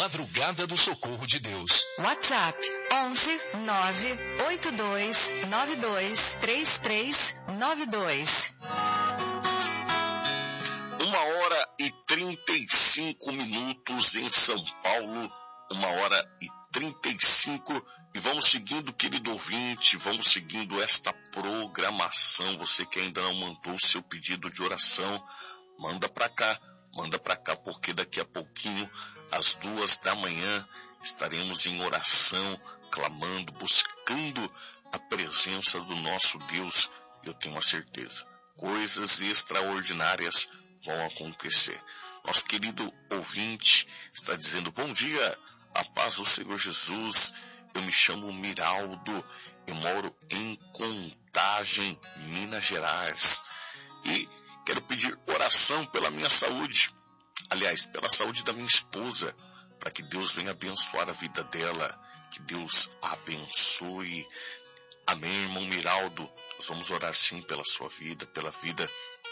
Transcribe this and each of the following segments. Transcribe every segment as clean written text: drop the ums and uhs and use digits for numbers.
Madrugada do Socorro de Deus. WhatsApp 11 982 92 3392. 1h35 em São Paulo, 1h35, e vamos seguindo, querido ouvinte, vamos seguindo esta programação. Você que ainda não mandou o seu pedido de oração, manda para cá, porque daqui a pouquinho, às 2h, estaremos em oração, clamando, buscando a presença do nosso Deus. Eu tenho a certeza, coisas extraordinárias vão acontecer. Nosso querido ouvinte está dizendo: bom dia, a paz do Senhor Jesus. Eu me chamo Miraldo, eu moro em Contagem, Minas Gerais, e quero pedir oração pela minha saúde, aliás, pela saúde da minha esposa, para que Deus venha abençoar a vida dela, que Deus a abençoe. Amém, irmão Miraldo. Nós vamos orar sim pela sua vida, pela vida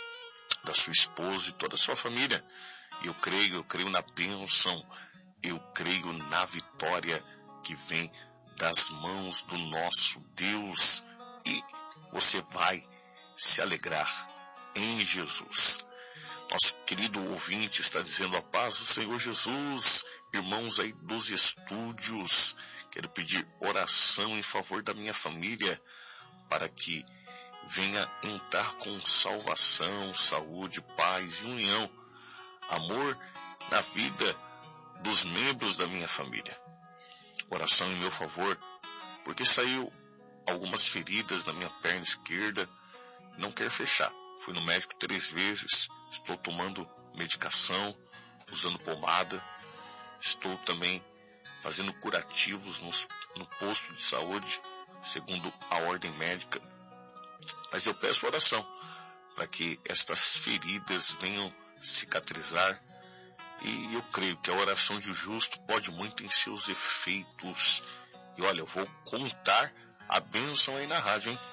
da sua esposa e toda a sua família. Eu creio na bênção, eu creio na vitória que vem das mãos do nosso Deus, e você vai se alegrar em Jesus. Nosso querido ouvinte está dizendo: a paz do Senhor Jesus. Irmãos aí dos estúdios, quero pedir oração em favor da minha família, para que venha entrar com salvação, saúde, paz e união, amor na vida dos membros da minha família. Oração em meu favor, porque saiu algumas feridas na minha perna esquerda, não quero fechar. Fui no médico 3 vezes, estou tomando medicação, usando pomada, estou também fazendo curativos no posto de saúde, segundo a ordem médica. Mas eu peço oração para que estas feridas venham cicatrizar, e eu creio que a oração de justo pode muito em seus efeitos. E olha, eu vou contar a bênção aí na rádio, hein?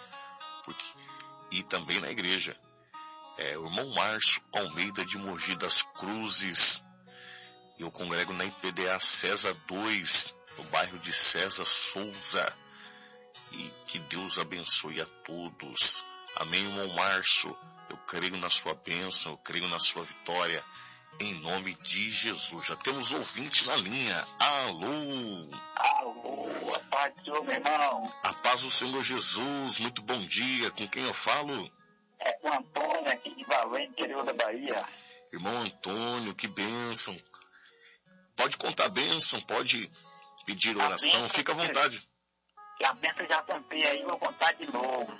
E também na igreja. O irmão Márcio Almeida de Mogi das Cruzes. Eu congrego na IPDA César 2, no bairro de César Souza. E que Deus abençoe a todos. Amém, irmão Márcio. Eu creio na sua bênção, eu creio na sua vitória. Em nome de Jesus. Já temos ouvinte na linha. Alô. Alô, a paz do Senhor, meu irmão. A paz do Senhor Jesus. Muito bom dia. Com quem eu falo? É com o Antônio, aqui de Valente, interior da Bahia. Irmão Antônio, que bênção. Pode contar a bênção, pode pedir oração, fica à vontade. A bênção já contei aí, vou contar de novo.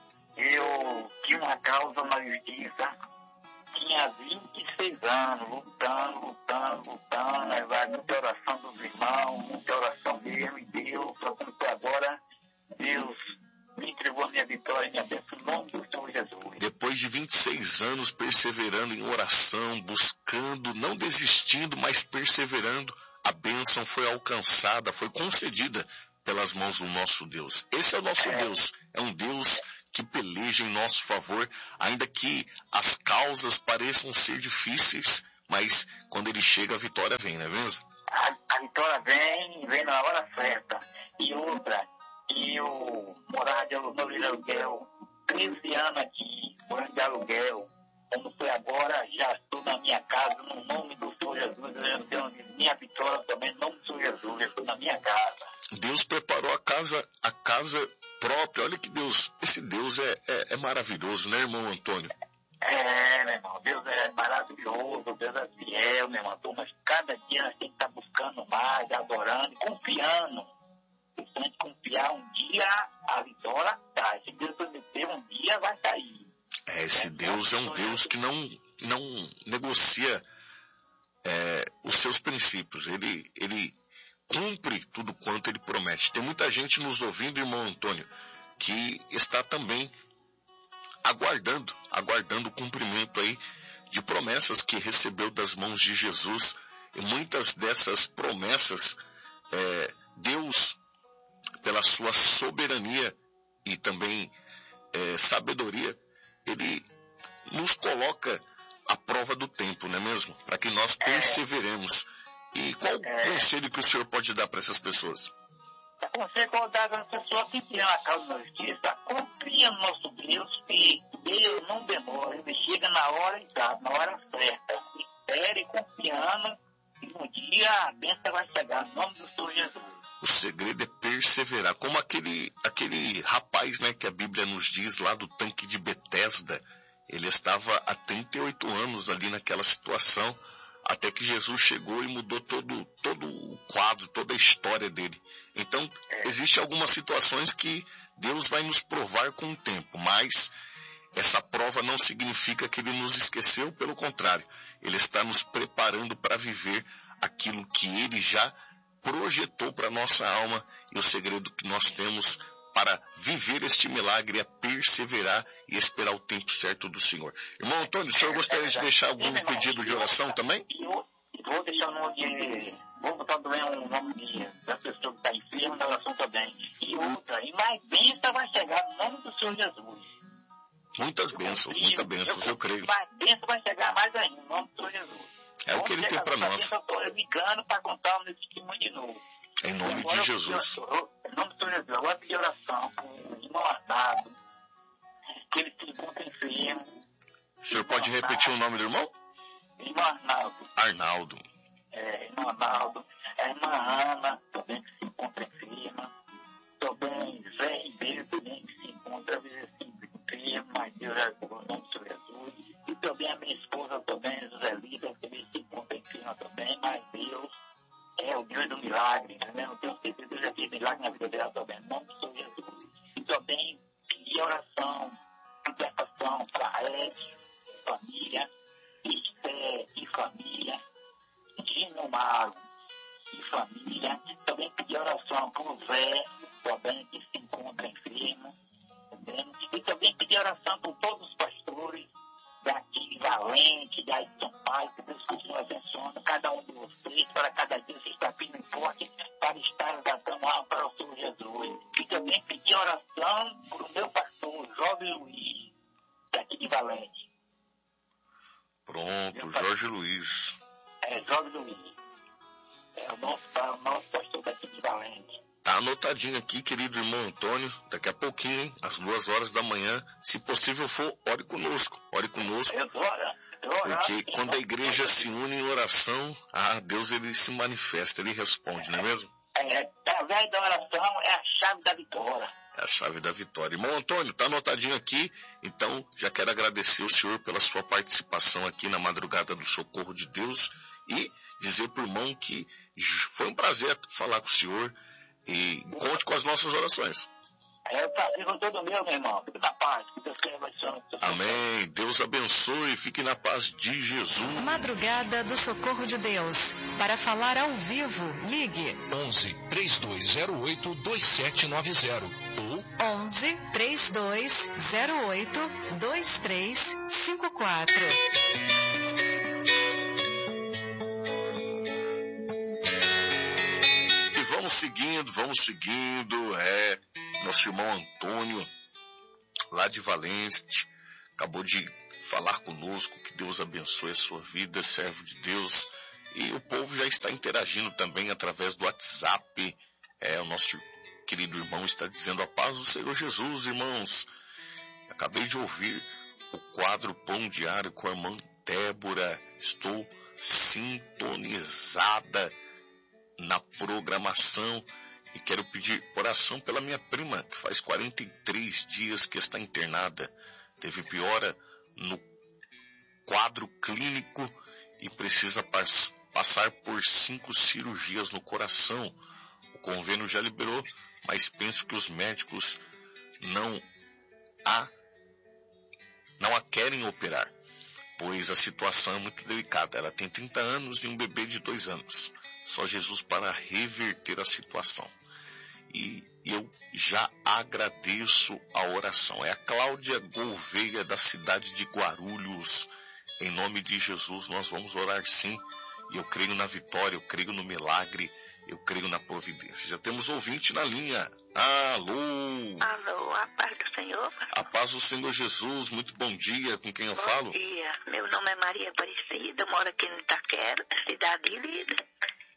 Eu tinha uma causa na justiça, tinha 26 anos, lutando, vai muita oração dos irmãos, muita oração mesmo, e Deus, agora, Deus me entregou a minha vitória e minha bênção em nome do Senhor Jesus. Depois de 26 anos perseverando em oração, buscando, não desistindo, mas perseverando, a bênção foi alcançada, foi concedida pelas mãos do nosso Deus. Esse é o nosso Deus, é um Deus que peleja em nosso favor, ainda que as causas pareçam ser difíceis, mas quando ele chega, a vitória vem, não é mesmo? A vitória vem na hora certa. E outra, eu morava de aluguel, 13 anos aqui, morando de aluguel. Como foi agora, já estou na minha casa, no nome do Senhor Jesus. Eu tenho minha vitória também, no nome do Senhor Jesus. Eu estou na minha casa. Deus preparou a casa própria. Olha que Deus, esse Deus é maravilhoso, né, irmão Antônio? Meu irmão, Deus é maravilhoso, Deus é fiel, meu irmão. Mas cada dia a gente está buscando mais, adorando, confiando. Se a gente confiar, um dia a vitória sai. Se Deus prometer, um dia vai sair. Esse Deus é um Deus que não negocia os seus princípios. Ele cumpre tudo quanto ele promete. Tem muita gente nos ouvindo, irmão Antônio, que está também aguardando o cumprimento aí de promessas que recebeu das mãos de Jesus. E muitas dessas promessas, Deus, pela sua soberania e também sabedoria, ele nos coloca à prova do tempo, não é mesmo? Para que nós perseveremos. E qual conselho que o senhor pode dar para essas pessoas? O conselho que eu vou dar para as pessoas que tiram a causa da justiça, confia no nosso Deus, que Deus não demora, ele chega na hora exata, na hora certa. Espere confiando, e no dia a bênção vai chegar, no nome do Senhor Jesus. O segredo é perseverar, como aquele rapaz, né, que a Bíblia nos diz lá do tanque de Betesda. Ele estava há 38 anos ali naquela situação, até que Jesus chegou e mudou todo o quadro, toda a história dele. Então, existem algumas situações que Deus vai nos provar com o tempo, mas essa prova não significa que ele nos esqueceu, pelo contrário, ele está nos preparando para viver aquilo que ele já projetou para a nossa alma, e o segredo que nós temos para viver este milagre é perseverar e esperar o tempo certo do Senhor. Irmão Antônio, o senhor gostaria de deixar algum pedido de oração também? Vou deixar o nome de... Vou botar também um nome da pessoa que está enferma na oração também. E outra, e mais bênção vai chegar no nome do Senhor Jesus. Muitas bênçãos, eu creio. Mais bênção vai chegar mais ainda, no nome do Senhor Jesus. É o que ele tem para nós. Eu estou ligando para contar o meu testemunho de novo. Em nome de Jesus. Em nome do Senhor Jesus, eu vou pedir oração para o irmão Arnaldo, que ele se encontra enfermo. O senhor pode repetir o nome do irmão? Irmão Arnaldo. Arnaldo. Irmão Arnaldo. A irmã Ana, também que se encontra enferma. Também Zé Ribeiro, também que se encontra, às vezes, enfermo, mas Deus ajudou, em nome do Senhor Jesus. E também a minha esposa, também, Joselita, também se encontra enferma também, mas Deus é o Deus do milagre, né? Eu tenho certeza que Deus já fez milagre na vida dela também, em nome do Senhor Jesus. E também pedir oração, intercessão para Ed, família, Esté e família, Dinomaro e família. Também pedir oração para o Zé, também que se encontra enfermo, entendeu? E também pedir oração por todos os pastores daqui, Valente, daí de São Paulo, que Deus continue abençoando cada um de vocês, para cada dia vocês estar firme e forte, para estar exaltando alma para o Senhor Jesus. E também pedir oração para o meu pastor, Jorge Luiz, daqui de Valente. Pronto, Jorge Luiz. Jorge Luiz. É o nosso pastor daqui de Valente. Tá anotadinho aqui, querido irmão Antônio, daqui a pouquinho, hein, às 2h da manhã, se possível for, ore conosco. Porque quando a igreja se une em oração, Deus ele se manifesta, ele responde, não é mesmo? Através da oração é a chave da vitória. É a chave da vitória. Irmão Antônio, tá anotadinho aqui, então já quero agradecer o senhor pela sua participação aqui na Madrugada do Socorro de Deus e dizer pro irmão que foi um prazer falar com o senhor e conte com as nossas orações. O prazer foi todo meu irmão. Fique na paz. Que Deus te abençoe. Amém. Deus abençoe e fique na paz de Jesus. Madrugada do Socorro de Deus. Para falar ao vivo, ligue 11 3208 2790 ou 11 3208 2354. Vamos seguindo, nosso irmão Antônio, lá de Valente, acabou de falar conosco, que Deus abençoe a sua vida, servo de Deus, e o povo já está interagindo também através do WhatsApp, o nosso querido irmão está dizendo a paz do Senhor Jesus, irmãos, acabei de ouvir o quadro Pão Diário com a irmã Débora, estou sintonizada na programação e quero pedir oração pela minha prima, que faz 43 dias que está internada. Teve piora no quadro clínico e precisa passar por 5 cirurgias no coração. O convênio já liberou, mas penso que os médicos não a querem operar, pois a situação é muito delicada. Ela tem 30 anos e um bebê de 2 anos. Só Jesus para reverter a situação. E eu já agradeço a oração. É a Cláudia Gouveia, da cidade de Guarulhos. Em nome de Jesus, nós vamos orar sim. E eu creio na vitória, eu creio no milagre, eu creio na providência. Já temos ouvinte na linha. Alô! Alô, a paz do Senhor. A paz do Senhor Jesus, muito bom dia, com quem eu falo? Bom dia, meu nome é Maria Aparecida, eu moro aqui no Itaquera, cidade de Lida.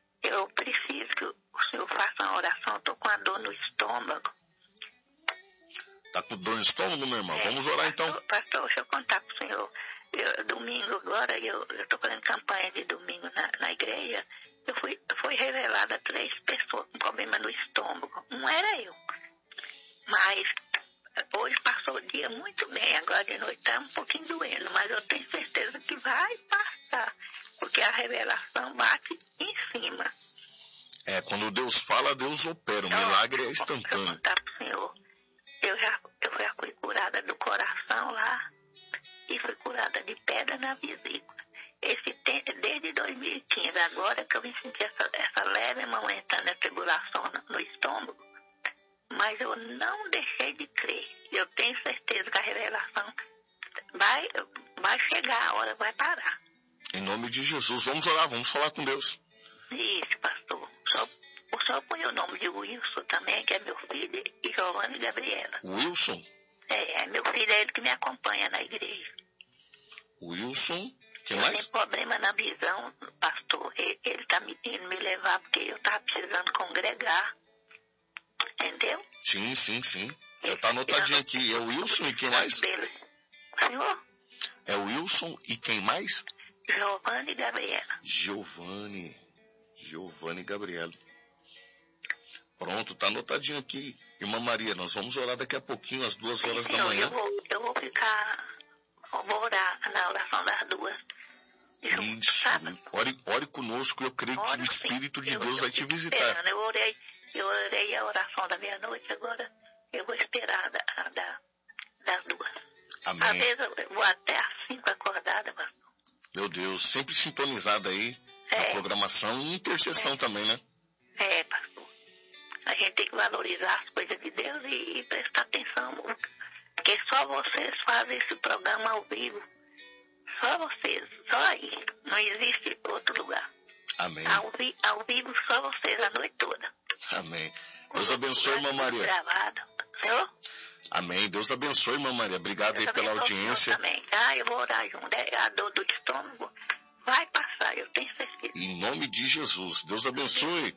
no estômago, minha irmã? Vamos orar então. Pastor, deixa eu contar pro senhor. Domingo agora, eu estou fazendo campanha de domingo na igreja. Foi revelada 3 pessoas com problema no estômago. Não era eu. Mas hoje passou o dia muito bem. Agora de noite está um pouquinho doendo. Mas eu tenho certeza que vai passar. Porque a revelação bate em cima. Quando Deus fala, Deus opera. O milagre é instantâneo. Vou contar pro senhor. Eu já fui curada do coração lá. E fui curada de pedra na vesícula. Desde 2015, agora que eu me senti essa leve momentânea tribulação no estômago, mas eu não deixei de crer. Eu tenho certeza que a revelação vai chegar, a hora vai parar. Em nome de Jesus, vamos orar, vamos falar com Deus. Isso, pastor. O senhor põe o nome de Wilson também, que é meu filho, e Giovanni e Gabriela. Wilson? Meu filho é ele que me acompanha na igreja. Wilson, que eu mais? Tem problema na visão, pastor. Ele tá me levar porque eu tava precisando congregar. Entendeu? Sim. Já tá anotadinho aqui. É o Wilson e quem mais? Senhor? É o Wilson e quem mais? Giovanni e Gabriela. Giovanni e Gabriela. Pronto, tá anotadinho aqui. Irmã Maria, nós vamos orar daqui a pouquinho, às 2 horas da manhã. Eu vou ficar... Eu vou orar na oração das 2. Isso. Ore conosco. Eu creio que o Espírito de Deus vai te visitar. Eu orei a oração da meia-noite, agora eu vou esperar das 2. Amém. Às vezes eu vou até às 5 acordada, pastor. Meu Deus, sempre sintonizada aí na programação e intercessão também, né? Pastor. A gente tem que valorizar as coisas de Deus e prestar atenção. Porque só vocês fazem esse programa ao vivo. Só vocês, só aí. Não existe outro lugar. Amém. Ao vivo, só vocês a noite toda. Amém. Deus abençoe, irmã Maria. Gravado. Senhor? Amém. Deus abençoe, irmã Maria. Obrigado aí pela audiência. Também. Eu vou orar junto. A dor do estômago vai passar, eu tenho certeza. Em nome de Jesus. Deus abençoe.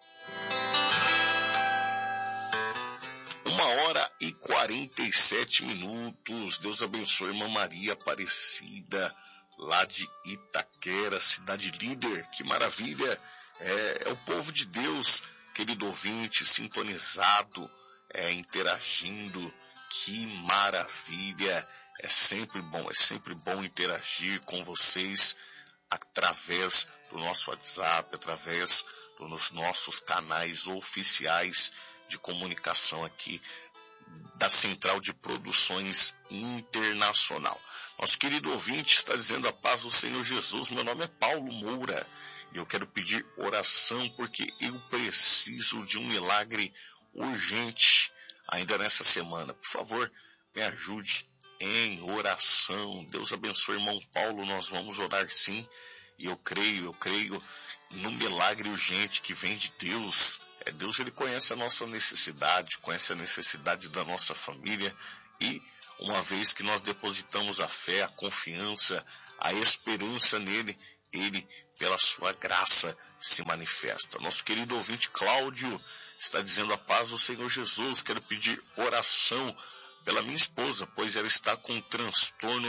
1h47. Deus abençoe, irmã Maria Aparecida, lá de Itaquera, cidade líder. Que maravilha. É o povo de Deus, querido ouvinte, sintonizado, interagindo. Que maravilha. É sempre bom interagir com vocês através do nosso WhatsApp, através dos nossos canais oficiais de comunicação aqui da Central de Produções Internacional. Nosso querido ouvinte está dizendo: a paz do Senhor Jesus. Meu nome é Paulo Moura e eu quero pedir oração porque eu preciso de um milagre urgente ainda nessa semana. Por favor, me ajude em oração. Deus abençoe, irmão Paulo. Nós vamos orar sim. E eu creio no milagre urgente que vem de Deus. Deus, ele conhece a nossa necessidade, conhece a necessidade da nossa família, e uma vez que nós depositamos a fé, a confiança, a esperança nele, ele, pela sua graça, se manifesta. Nosso querido ouvinte Cláudio está dizendo: a paz do Senhor Jesus. Quero pedir oração pela minha esposa, pois ela está com um transtorno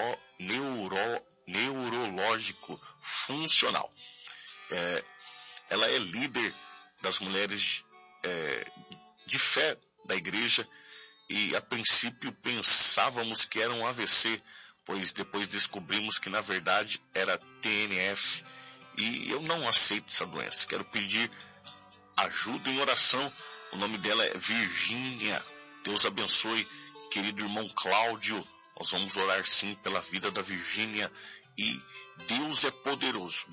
neurológico funcional. Ela é líder das mulheres de fé da igreja e a princípio pensávamos que era um AVC, pois depois descobrimos que na verdade era TNF e eu não aceito essa doença. Quero pedir ajuda em oração. O nome dela é Virgínia. Deus abençoe, querido irmão Cláudio. Nós vamos orar sim pela vida da Virgínia e Deus é poderoso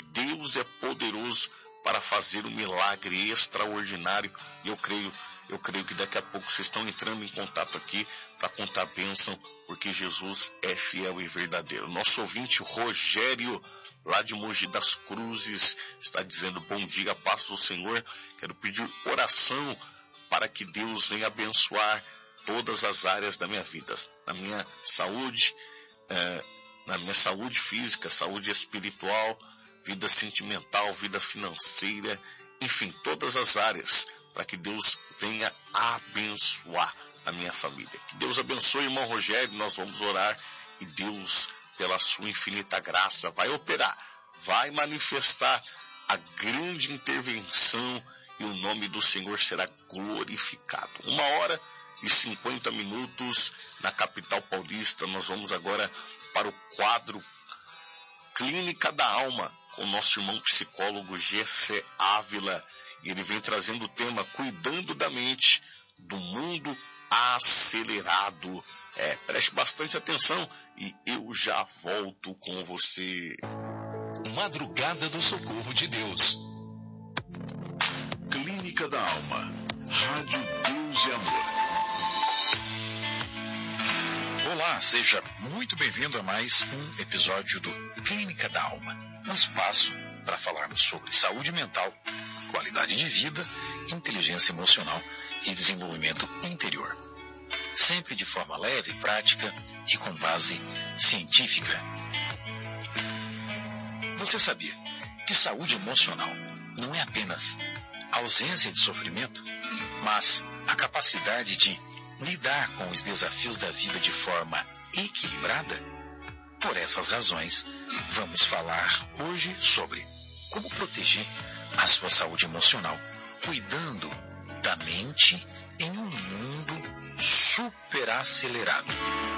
para fazer um milagre extraordinário. E eu creio que daqui a pouco vocês estão entrando em contato aqui para contar a bênção, porque Jesus é fiel e verdadeiro. Nosso ouvinte Rogério, lá de Mogi das Cruzes, está dizendo: bom dia, paz do Senhor. Quero pedir oração para que Deus venha abençoar todas as áreas da minha vida, na minha saúde física, saúde espiritual, vida sentimental, vida financeira, enfim, todas as áreas, para que Deus venha abençoar a minha família. Que Deus abençoe, irmão Rogério. Nós vamos orar e Deus, pela sua infinita graça, vai operar, vai manifestar a grande intervenção e o nome do Senhor será glorificado. 1h50 na capital paulista. Nós vamos agora para o quadro Clínica da Alma, com o nosso irmão psicólogo Gessé Ávila. E ele vem trazendo o tema Cuidando da Mente do Mundo Acelerado. Preste bastante atenção e eu já volto com você. Madrugada do Socorro de Deus. Clínica da Alma. Rádio Deus e Amor. Olá, seja muito bem-vindo a mais um episódio do Clínica da Alma. Um espaço para falarmos sobre saúde mental, qualidade de vida, inteligência emocional e desenvolvimento interior. Sempre de forma leve, prática e com base científica. Você sabia que saúde emocional não é apenas ausência de sofrimento, mas a capacidade de lidar com os desafios da vida de forma equilibrada? Por essas razões, vamos falar hoje sobre como proteger a sua saúde emocional, cuidando da mente em um mundo superacelerado.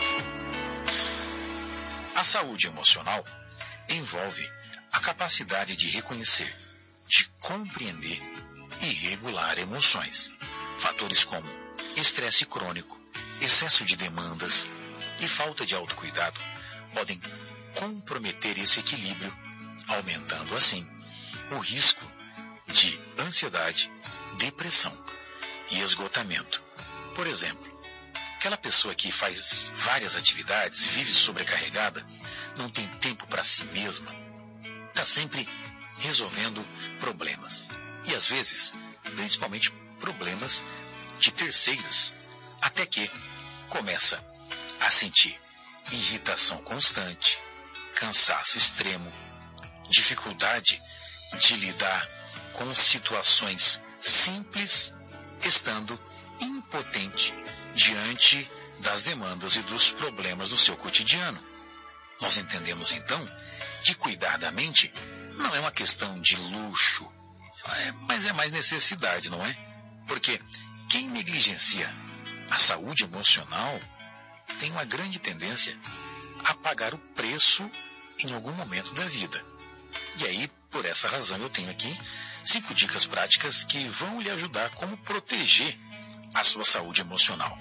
A saúde emocional envolve a capacidade de reconhecer, de compreender e regular emoções. Fatores como estresse crônico, excesso de demandas e falta de autocuidado podem comprometer esse equilíbrio, aumentando assim o risco de ansiedade, depressão e esgotamento. Por exemplo, aquela pessoa que faz várias atividades, vive sobrecarregada, não tem tempo para si mesma, está sempre resolvendo problemas. E às vezes, principalmente problemas de terceiros, até que começa a sentir irritação constante, cansaço extremo, dificuldade de lidar com situações simples, estando impotente diante das demandas e dos problemas do seu cotidiano. Nós entendemos então que cuidar da mente não é uma questão de luxo, mas é mais necessidade, não é? Porque quem negligencia a saúde emocional tem uma grande tendência a pagar o preço em algum momento da vida. E aí, por essa razão, eu tenho aqui 5 dicas práticas que vão lhe ajudar a como proteger a sua saúde emocional.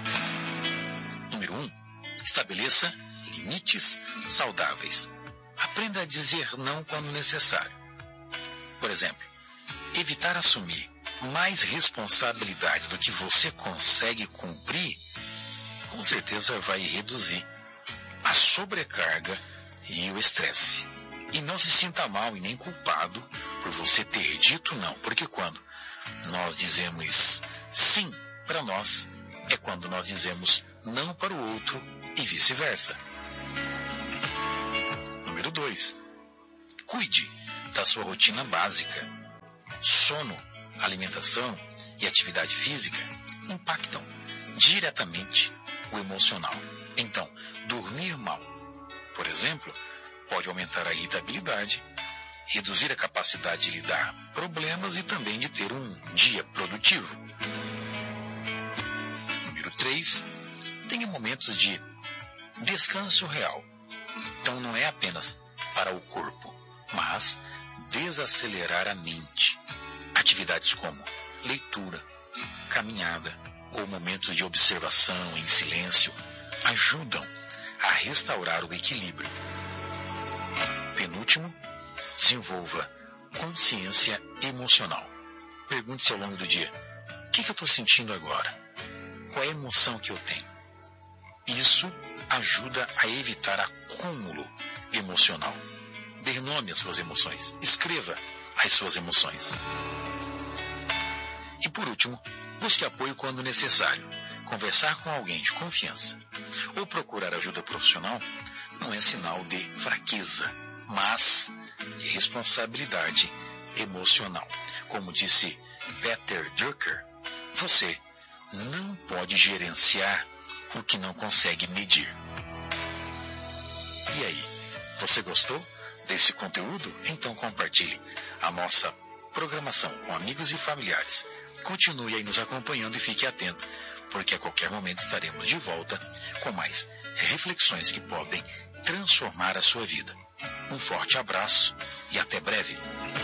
Número 1. Estabeleça limites saudáveis. Aprenda a dizer não quando necessário. Por exemplo, evitar assumir mais responsabilidades do que você consegue cumprir, com certeza vai reduzir a sobrecarga e o estresse. E não se sinta mal e nem culpado por você ter dito não, porque quando nós dizemos sim para nós, é quando nós dizemos não para o outro e vice-versa. Número 2. Cuide da sua rotina básica. Sono, alimentação e atividade física impactam diretamente o emocional. Então, dormir mal, por exemplo, pode aumentar a irritabilidade, reduzir a capacidade de lidar com problemas e também de ter um dia produtivo. Número 3. Tenha momentos de descanso real. Então não é apenas para o corpo, mas desacelerar a mente. Atividades como leitura, caminhada ou momentos de observação em silêncio ajudam a restaurar o equilíbrio. Penúltimo, desenvolva consciência emocional. Pergunte-se ao longo do dia, o que eu estou sentindo agora? Qual é a emoção que eu tenho? Isso ajuda a evitar acúmulo emocional. Dê nome às suas emoções. Escreva as suas emoções. E por último, busque apoio quando necessário. Conversar com alguém de confiança ou procurar ajuda profissional não é sinal de fraqueza, mas de responsabilidade emocional. Como disse Peter Drucker, você não pode gerenciar o que não consegue medir. E aí, você gostou desse conteúdo? Então compartilhe a nossa programação com amigos e familiares. Continue aí nos acompanhando e fique atento, porque a qualquer momento estaremos de volta com mais reflexões que podem transformar a sua vida. Um forte abraço e até breve.